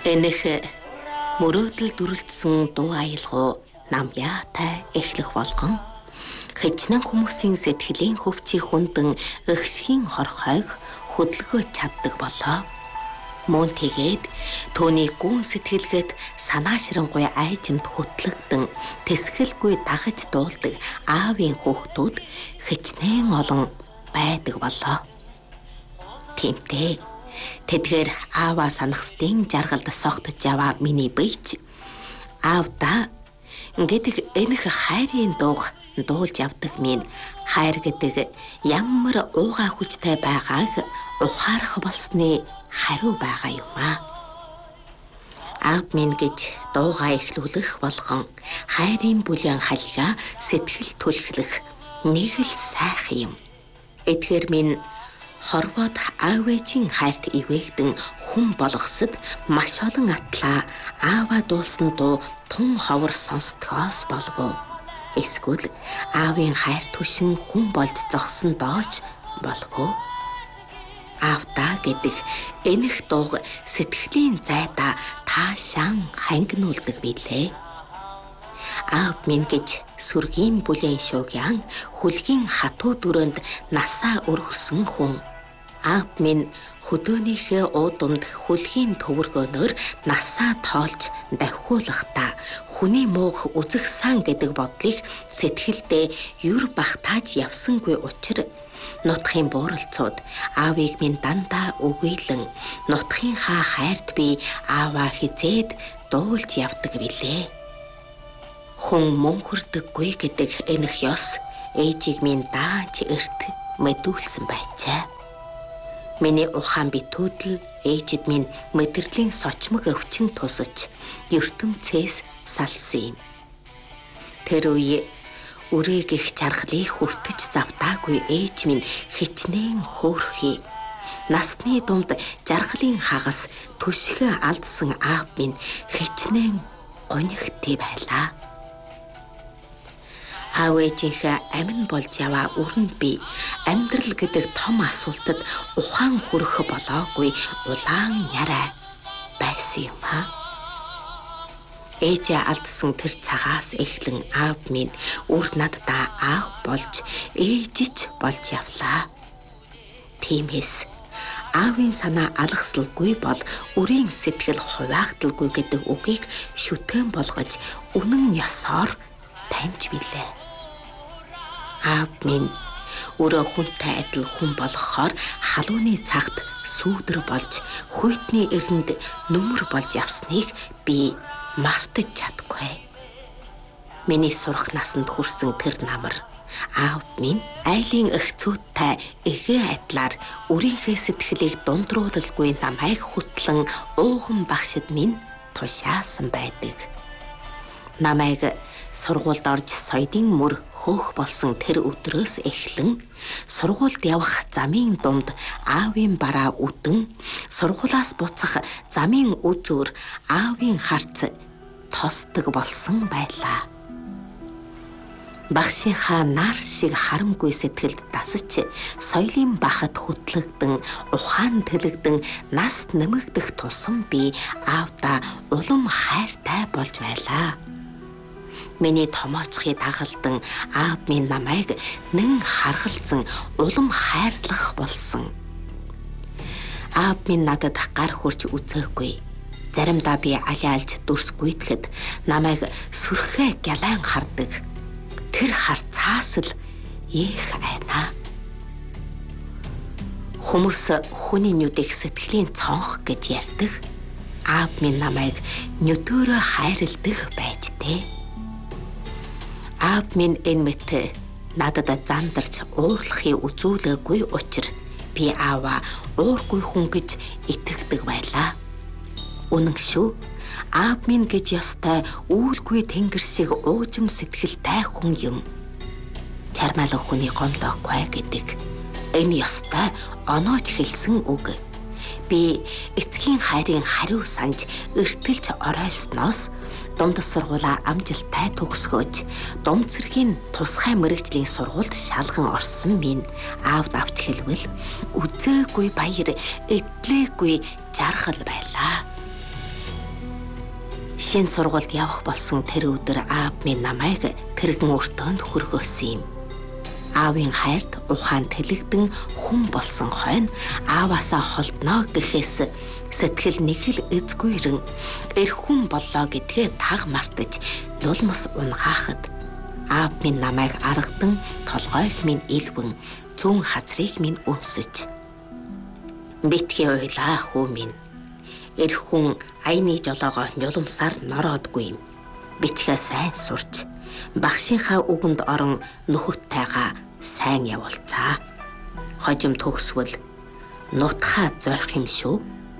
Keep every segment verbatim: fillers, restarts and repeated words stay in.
Энэх мөрөөдөл дүрлэлсэн дуу аялгау нам яатай эхлэх болгон хичнээн хүмүүсийн сэтгэлийн хөвчийг хүндэн өгшхийн хорхойг хөдөлгөөж чаддаг болоо. Мөн тэгээд түүний гүн сэтгэлгээд санаашрангуй айжимд хөтлөгдөн тэсгэлгүй дагаж дуулдаг аавын хүүхдүүд хичнээн олон байдаг болоо. Тэмтэй тэдгээр ааваа санахстын жаргалд согтож яваа миний бийч аавда гэдэг энэх хайрын дууг дуулж явдаг минь хайр гэдэг ямар уугай хүчтэй байгааг ухаарах болсны хариу байгаа юм аа. Аав минь гэж дуугаа эхлүүлэх болгон хайрын бүлээн халига сэтгэл түлхлэх нэг л сайхан юм. Эдгээр минь хорвоод аав ээжийн хайрт ивээгдэн хүн болгосод маш олон атлаа ааваа дуулсан дуу тун ховор сонсдгоос болов. Эсвэл аавын хайр түшин хүн болж зогсон дооч болов. Аавда гэдэг энэх дууг сэтгэлийн зайдаа таашаан хангинуулдаг билээ. Аав минь гэж сүргийн бүлээн шуугяан хүлгийн хатуу дүрөнд насаа өргөсөн хүн. Аав минь хөдөөнийхөө уудамд хүлгийн төвөргөөнөөр насаа тоолж давхиулахдаа хүний муух үзэх сан гэдэг бодлыг сэтгэлдээ юр багтааж явсангүй учир нутгийн бууралцууд аавыг минь дандаа өгөйлөн нутгийнхаа хайрт би ааваа хизээд дуулж явдаг билээ. Хүн мөнхөрдөггүй гэдэг энэх ёс ээжийг минь даанч эрт мэдүүлсэн байжээ. Миний ухаан битүүдл ээжид минь мэдрэлийн сочмог өвчин тусаж ертөнцөөс салсан юм. Тэр үе үрэг их жаргалыг хүртэж завдаагүй ээж минь хичнээн хөөрхий. Насны дунд жаргалын хагас түшгэ алдсан аав минь хичнээн гонигтэй байлаа. Аав ээжийнхээ амин болж яваа өрөнд би амьдрал гэдэг том асуултад ухаан хүрэх болоогүй улаан нярай байсан юм аа. Ээжээ алдсан тэр цагаас эхлэн аав минь үр наддаа аав болж ээжич болж явлаа. Тиймээс аавын санаа алгасалгүй бол үрийн сэтгэл хуваагдalгүй гэдэг үгийг шүтгэн болгож үнэн ёсоор таньж билээ. Аав минь өөрөө хүнтэй адил хүн болохоор халууны цагт сүүдэр болж хуйтны эрэнд нүмер болж явсныг би мартаж чадахгүй. Миний сурах насанд хүрсэн тэр намар аав минь айлын эгцүүттэй эгээ адлаар үрийнхээ сэтгэлийг дундруулалгүй намайг хөтлөн ууган багшид минь тушаасан байдаг. Намайг сургуульд орж соёдын мөр хөөх болсон тэр өдрөөс эхлэн сургуульд явах замын дунд аавын бараа үдэн сургуулаас буцах замын үзүүр аавын харц тосдог болсон байлаа. Багшийнхаа нар шиг харамгүй сэтгэлд дасаж соёлын бахад хөтлөгдөн ухаан тэлэгдэн нас нэмэгдэх тусам би аавда улам хайртай болж байлаа. Миний томооцохыг дагалдан аав минь намайг нэн харгалзан улам хайрлах болсон. Аав минь надад гар хурж үзээгүй. Заримдаа би алиалж дүрсгүйтгэхэд намайг сүрхээ гялайн хардаг. Тэр харцаас л их айна. Хүмүүс хүний нүдийг сэтгэлийн цонх гэж ярьдаг. Аав минь намайг нүдөрөө хайрладаг байж тээ. Аав минь энэ мэт надад зандарч уурлахыг үзүүлээгүй учир би ааваа уургүй хүн гэж итгэдэг байлаа. Үнэн шүү. Аав минь гэж ёстой үйлгүй тэнгэр шиг уужим сэтгэлтэй хүн юм. Чармайлан хүний гомдоогүй гэдэг энэ ёстой оноож хэлсэн үг. Би эцгийн хайрын хариу санж эртэлж оройлсноос дундас сургуулаа амжилттай төгсгөөж дум цэргийн тусгай мэрэгжлийн сургуульд шалган орсон минь аавд авч хэлвэл үзээгүй баяр, эдлээгүй жаргал байлаа. Шинэ сургуульд явах болсон тэр өдөр аав минь намайг тэрэгэн өртөөнд хүргөөсөн юм. Аавын хайрт ухаан тэлэгдэн хүн болсон хойно ааваасаа холдноо гэхээс сэтгэл нэг л эзгүйрэн эр хүн боллоо гэдгээ таг мартаж нулмас унгаахад аав минь намайг аргадан толгойг минь илвэн зүүн хазрыг минь өнсөж битгий уйлаа хүү минь эр хүн айны жолоогоо нулимсаар нороодгүй юм. Бичгээ сайн сурч багшийнхаа үгэнд орон нөхөдтэйгаа сайн явуулцаа. Хожим төгсвөл нутхаа зорих юм шүү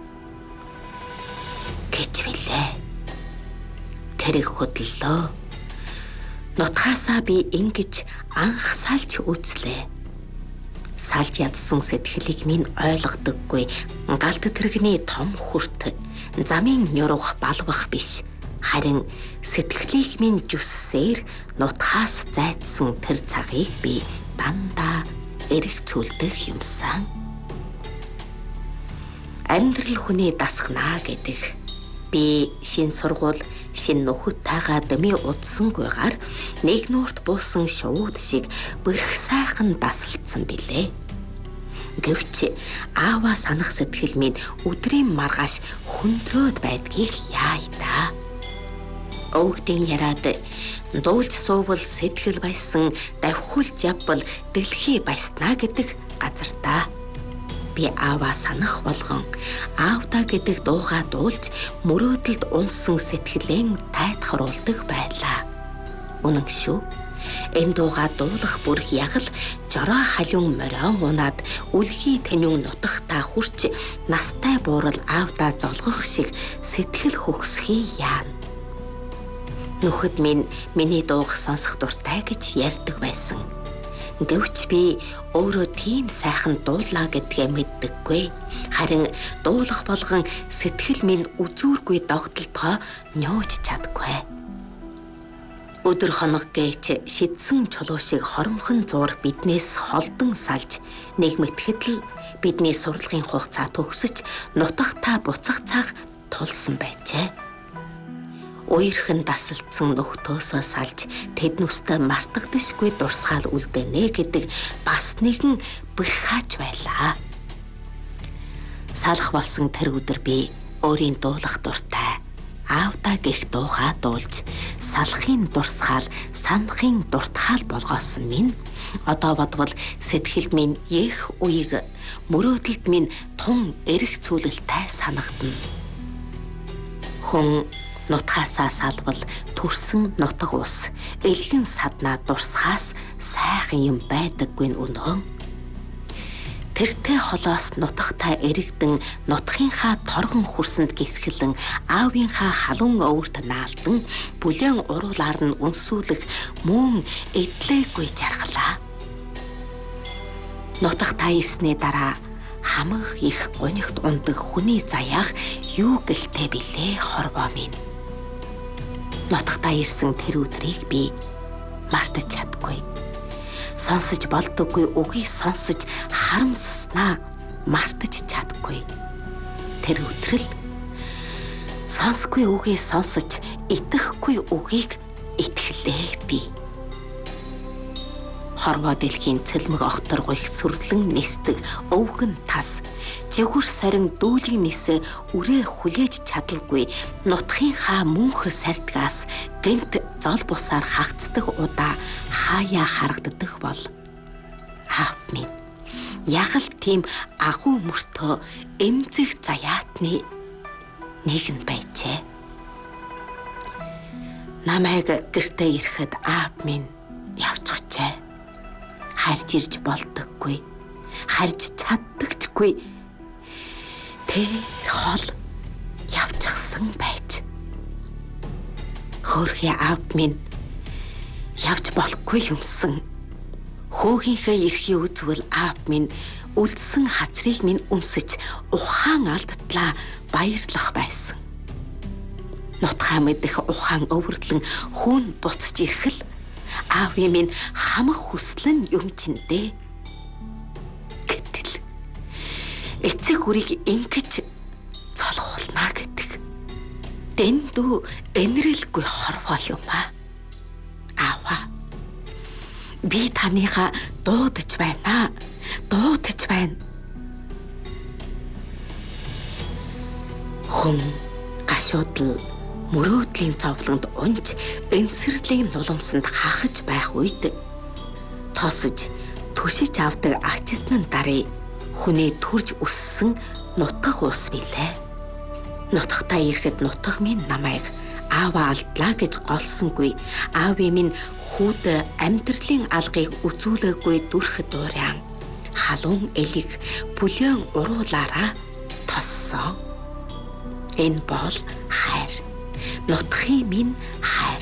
гэж билээ. Тэрэг хөдлөлөө. Нутхаасаа би ингэж анх салж үзлээ. Салж ядсан сэтгэлийг минь ойлгодоггүй галт тэрэгний том хүрт замын нюрах балвах биш. Харин сэтгэлийг минь жүссээр нутхаас зайдсан тэр цагийг би дандаа эрэх цүлдэх юмсан. Амьдрал хүний дасгнаа гэдэг. Би шинэ сургууль, шинэ нөхөдтэйгээ дэмий удсангүйгээр нэг нуурт буусан шууд шиг бүрх сайхан дасалдсан билээ. Гэвч ааваа санах сэтгэл минь өдрийн маргааш хөндрөөд байдгийг яая да. Өвгдийн яраад дуулж суувал сэтгэл байсан давхулж явбал дэлхий баяснаа гэдэг газар та. Би ааваа санах болгон аавда гэдэг дуугаа дуулж мөрөөдөлд унсан сэтгэлэн тайтгаруулдаг байлаа. Үнэн шүү. Энэ дуугаа дуулах бүрх яг л жороо халиун морион унаад үлгий тэнюн нутагтаа хүрч настай буурал аавда золгох шиг сэтгэл хөгсхий яана. Нөхөд минь миний дууг сонсох дуртай гэж ярьдаг байсан. Гэвч би өөрөө тийм сайхан дуулаа гэдгээ мэддэггүй. Харин дуулах болгон сэтгэл минь үзүүргүй догдолтгоо ньууж чадгүй. Өдөр хоног гээч шидсэн чулуу шиг хоромхон зуур биднээс холдон салж нэг мэтгэл бидний сурлагын хугацаа төгсөж нутагтаа буцах цаг тулсан байжээ. Уйрхэн дасалдсан нөхдөөсөө салж тэднүстэ мартагдашгүй дурсгаал үлдээнэ гэдэг бас нэгэн бэрхааж байлаа. Салах болсон тэр өдөр би өөрийн дуулах дуртай аавда гих дуугаа дуулж салахын дурсгаал санахын дуртгаал болгоосон минь одоо бодвол сэтгэл минь их үеиг мөрөөдөлд минь тун эрэх цүүлэлтэй санагдана. Хүн нутхаасаа салвал төрсөн нутаг ус элгэн саднаа дурсхаас сайхан юм байдаггүй өнөө. Тэртэй холоос нутагтаа эрэгдэн нутгийнхаа торгон хүрсэнд гисгэлэн аавынхаа халуун өвөрт наалдан бүлээн уруулаар нь өнсүүлэх мөн эдлээгүй жаргалаа. Нутагтаа ирсний дараа хамаг их гонигт ундаг хүний заяах юу гэлтэй билээ хорвоо минь. Нутагтаа ирсэн тэр өдрийг би мартаж чадгүй. Сонсож болдоггүй үгийг сонсож харамсснаа мартаж чадгүй. Тэр өдрөл сонсгүй үгийг сонсож итгэхгүй үгийг итгэлээ би. Хорвоо дэлхийн цэлмэг огтор гуйх сүрлэн нисдэг өвгөн тас жигүр сорин дүүлийг нисэ үрээ хүлээж чадалгүй нутгийнхаа мөнх сардгаас гэнт зол бусаар хагцдаг удаа хаяа харагддаг бол аав минь яг л тийм агуу мөртөө эмзэг заяатны нэгэн байжээ. Намайг гэртээ ирэхэд аав минь явчихжээ. Харж ирж болдоггүй. Харж чаддагчгүй. Тэр хол явчихсан байж. Хөөрхий аав минь явж болохгүй юмсан. Хөөгийнхээ эрхий үзвэл аав минь үлдсэн хацрыг минь үнсэж ухаан алдтлаа баярлах байсан. Нутгаа мэдэх ухаан өвөрдлөн хүүн буцаж ирэхэл аавын минь хамах хүслэн юм чиндээ. Гэтэл эцэг үрийг ингэж цолгуулна гэдэг дэндүү энэрэлгүй хорвоо юм а. Аава. Би таныхаа дуудаж байна. Дуудаж байна. Хүн гашуудл мөрөөдлийн зовлонд унж энсэрлийн нуламсанд хахаж байх үед тосож түшиж авдаг ачитнан дарыг хүний төрж өссөн нутгах ус билээ. Нутгатаа ирэхэд нутгах минь намайг аава алдлаа гэж голсонгүй. Аавын минь хүүд амьдралын алгыг үзүүлээгүй дүрх дуурайан халуун элэг бүлээн уруулаараа тоссон. Энэ бол хайр. Нутгын минь хайр.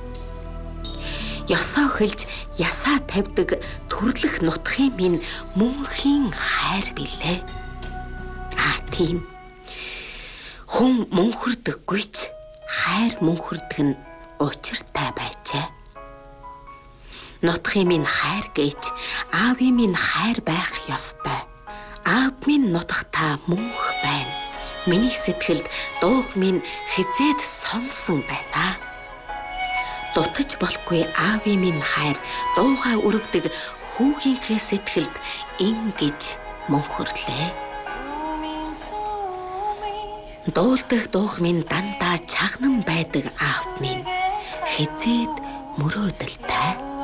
Ёсоо хөлж ясаа тавьдаг төрлөх нутгын минь мөнхийн хайр билээ. Аа тийм. Хүн мөнхөрдөггүй ч хайр мөнхөрдөг нь учиртай байжээ. Нутгын минь хайр гэж аавын минь хайр байх ёстой. Аав минь нутгатаа мөнх байна. Миний сэтгэлд дууг минь хизээд сонсон байна. Дутаж болохгүй аавын минь хайр дуугаа өргөдөг хүүгийнхээ сэтгэлд ингэж мөнхөрлөө. Дуулдаг дууг минь дандаа чагнан байдаг аав минь хизээд мөрөөдөлтэй.